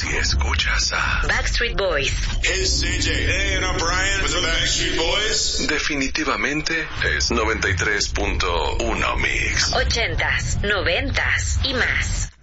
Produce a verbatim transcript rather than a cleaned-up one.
Si escuchas a Backstreet Boys. Hey, C J. Hey, and I'm Brian with the Backstreet Boys. Definitivamente es noventa y tres punto uno Mix. Ochentas, noventas y más.